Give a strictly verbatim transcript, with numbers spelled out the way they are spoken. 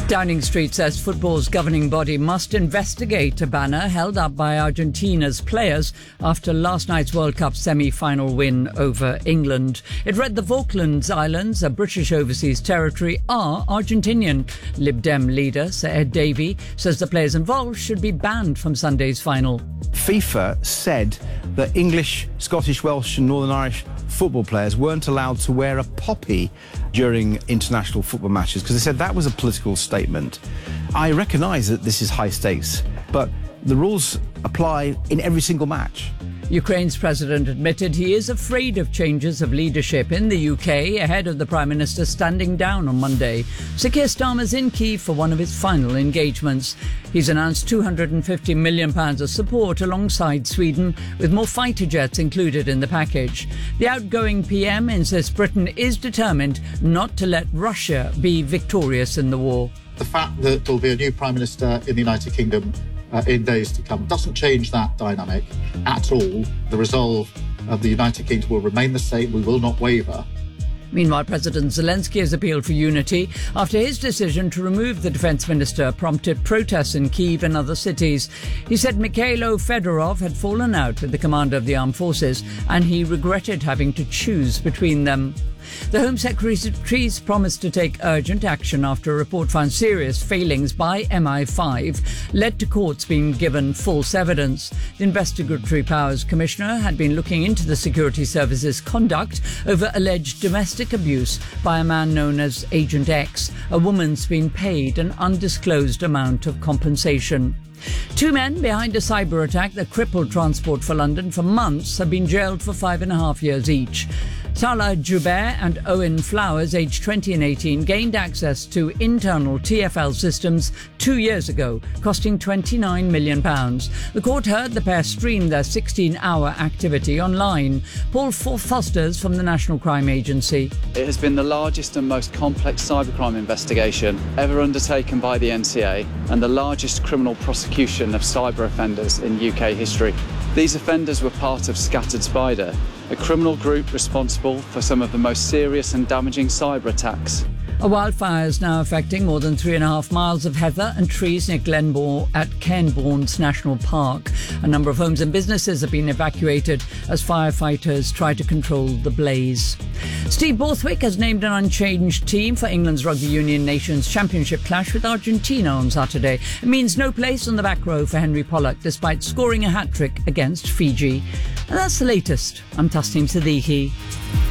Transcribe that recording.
Downing Street says football's governing body must investigate a banner held up by Argentina's players after last night's World Cup semi-final win over England. It read the Falklands Islands, a British overseas territory, are Argentinian. Lib Dem leader Sir Ed Davey says the players involved should be banned from Sunday's final. FIFA said that English, Scottish, Welsh and Northern Irish football players weren't allowed to wear a poppy during international football matches because they said that was a political statement. I recognise that this is high stakes, but the rules apply in every single match. Ukraine's president admitted he is afraid of changes of leadership in the U K ahead of the Prime Minister standing down on Monday. Sir Keir Starmer's in Kyiv for one of his final engagements. He's announced two hundred fifty million pounds of support alongside Sweden, with more fighter jets included in the package. The outgoing P M insists Britain is determined not to let Russia be victorious in the war. The fact that there will be a new Prime Minister in the United Kingdom Uh, in days to come doesn't change that dynamic at all. The resolve of the United Kingdom will remain the same. We will not waver. Meanwhile, President Zelensky has appealed for unity after his decision to remove the defence minister prompted protests in Kyiv and other cities. He said Mikhailo Fedorov had fallen out with the commander of the armed forces and he regretted having to choose between them. The Home Secretary's promised to take urgent action after a report found serious failings by M I five led to courts being given false evidence. The Investigatory Powers Commissioner had been looking into the security service's conduct over alleged domestic abuse by a man known as Agent X. A woman's been paid an undisclosed amount of compensation. Two men behind a cyber attack that crippled transport for London for months have been jailed for five and a half years each. Salah Joubert and Owen Flowers, aged twenty and eighteen, gained access to internal T F L systems two years ago, costing twenty-nine million pounds. The court heard the pair stream their sixteen-hour activity online. Paul Fosters from the National Crime Agency. It has been the largest and most complex cybercrime investigation ever undertaken by the N C A and the largest criminal prosecution of cyber offenders in U K history. These offenders were part of Scattered Spider, a criminal group responsible for some of the most serious and damaging cyber attacks. A wildfire is now affecting more than three and a half miles of heather and trees near Glenmore at Cairnbournes National Park. A number of homes and businesses have been evacuated as firefighters try to control the blaze. Steve Borthwick has named an unchanged team for England's Rugby Union Nations Championship clash with Argentina on Saturday. It means no place on the back row for Henry Pollock despite scoring a hat-trick against Fiji. And that's the latest. I'm Tasneem Siddiqui.